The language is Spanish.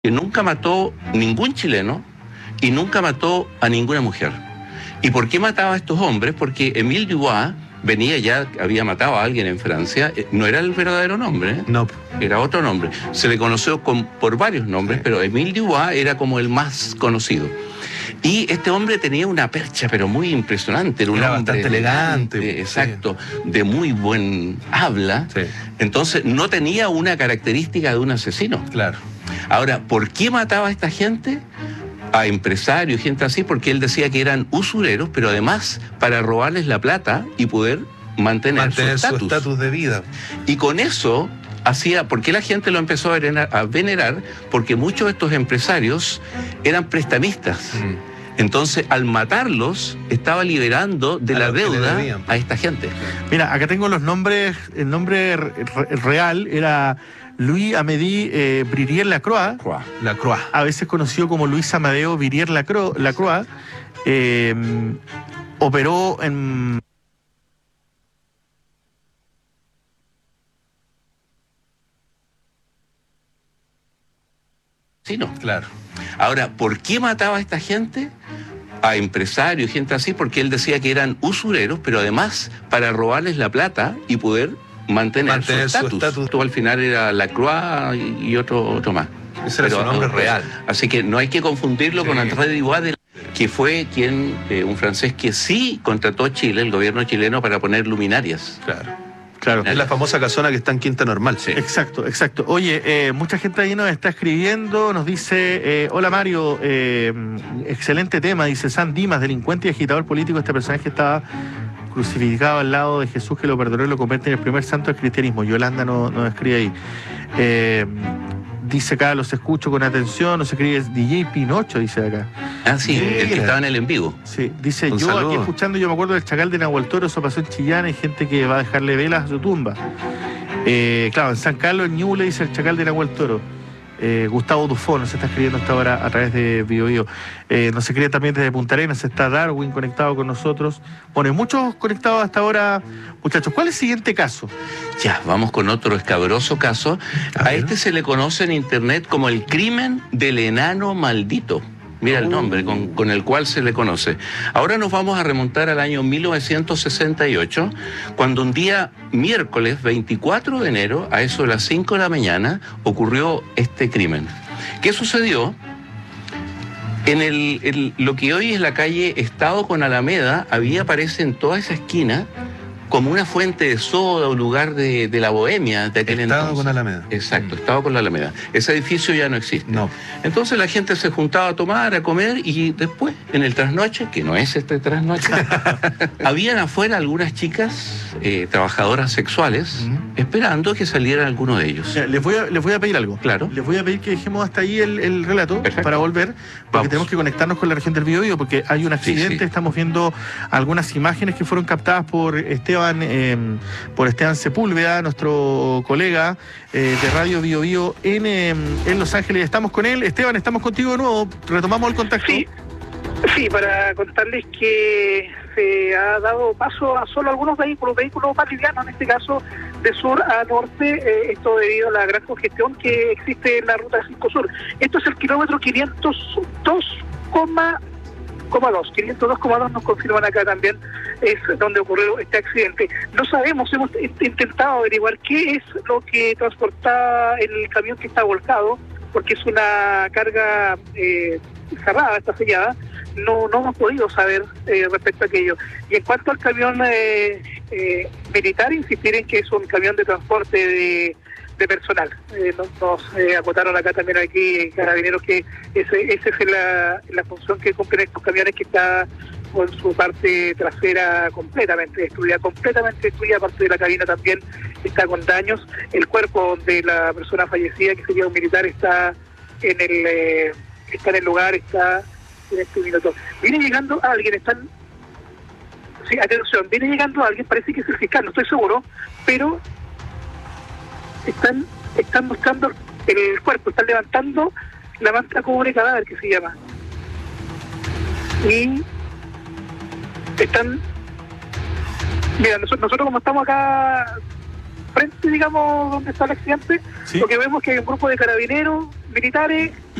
que nunca mató ningún chileno y nunca mató a ninguna mujer. ¿Y por qué mataba a estos hombres? Porque Émile Dubois venía ya, había matado a alguien en Francia, no era el verdadero nombre, ¿eh? No. Era otro nombre. Se le conoció por varios nombres, sí, pero Émile Dubois era como el más conocido. Y este hombre tenía una percha, pero muy impresionante. Era un hombre bastante elegante. Exacto, sí, de muy buen habla. Sí. Entonces no tenía una característica de un asesino. Claro. Ahora, ¿por qué mataba a esta gente? A empresarios, gente así, porque él decía que eran usureros, pero además para robarles la plata y poder mantener su estatus de vida. Y con eso hacía, ¿por qué la gente lo empezó a venerar? Porque muchos de estos empresarios eran prestamistas. Entonces, al matarlos, estaba liberando de la deuda a esta gente. Mira, acá tengo los nombres. El nombre real era Louis Amédée Brière-Lacroix, a veces conocido como Luis Amadeo Brière-Lacroix. Operó en... Sí, no. Claro. Ahora, ¿por qué mataba a esta gente? A empresarios, gente así, porque él decía que eran usureros, pero además para robarles la plata y poder mantener su estatus. Todo al final era Lacroix y otro más. Ese era su nombre real. Así que no hay que confundirlo con André Dubois, que fue quien, un francés que sí contrató a Chile, el gobierno chileno, para poner luminarias. Claro, es la famosa casona que está en Quinta Normal. Sí. Exacto. Oye, mucha gente ahí nos está escribiendo, nos dice, hola Mario, excelente tema, dice San Dimas, delincuente y agitador político. Este personaje estaba crucificado al lado de Jesús, que lo perdonó y lo convierte en el primer santo del cristianismo. Yolanda nos escribe ahí. Dice acá, los escucho con atención, nos escribe DJ Pinocho, dice acá. Ah, sí, el que estaba en el en vivo. Sí, dice, yo aquí escuchando, yo me acuerdo del Chacal de Nahuel Toro, eso pasó en Chillán, hay gente que va a dejarle velas a su tumba. Claro, en San Carlos, en Ñuble, dice el Chacal de Nahuel Toro. Gustavo Dufón nos está escribiendo hasta ahora a través de BioBio. Nos escribe también desde Punta Arenas, está Darwin conectado con nosotros. Bueno, hay muchos conectados hasta ahora. Muchachos, ¿cuál es el siguiente caso? Ya, vamos con otro escabroso caso. A este se le conoce en internet como el crimen del enano maldito. Mira el nombre con el cual se le conoce. Ahora nos vamos a remontar al año 1968, cuando un día miércoles 24 de enero, a eso de las 5 de la mañana, ocurrió este crimen. ¿Qué sucedió? En lo que hoy es la calle Estado con Alameda, aparece en toda esa esquina como una fuente de soda, un lugar de la bohemia de aquel entonces. Estado con Alameda. Exacto, Estado con la Alameda. Ese edificio ya no existe. No. Entonces la gente se juntaba a tomar, a comer, y después, en el trasnoche, que no es este trasnoche, habían afuera algunas chicas, trabajadoras sexuales, esperando que saliera alguno de ellos. Les voy a pedir algo. Claro. Les voy a pedir que dejemos hasta ahí el relato. Perfecto. Para volver, porque tenemos que conectarnos con la región del Biobío, porque hay un accidente. Sí. Estamos viendo algunas imágenes que fueron captadas por Esteban Sepúlveda, nuestro colega de Radio BioBio en Los Ángeles. Estamos con él. Esteban, estamos contigo de nuevo. Retomamos el contacto. Sí, para contarles que se ha dado paso a solo algunos vehículos más livianos, en este caso de sur a norte, esto debido a la gran congestión que existe en la ruta 5 Sur. Esto es el kilómetro 502,2 nos confirman acá también, es donde ocurrió este accidente. No sabemos, hemos intentado averiguar qué es lo que transporta el camión que está volcado, porque es una carga cerrada, está sellada. No hemos podido saber respecto a aquello. Y en cuanto al camión militar, insistir en que es un camión de transporte de personal. Nos acotaron acá también aquí carabineros que esa es la función que cumplen estos camiones, que está con su parte trasera completamente destruida, parte de la cabina también está con daños. El cuerpo de la persona fallecida, que sería un militar, está en el lugar, está en este minuto. Viene llegando alguien, viene llegando alguien, parece que es el fiscal, no estoy seguro, pero están buscando el cuerpo, están levantando la manta común de cadáver, que se llama, y están, mira, nosotros como estamos acá frente, digamos, donde está el accidente, ¿Sí? lo que vemos es que hay un grupo de carabineros, militares,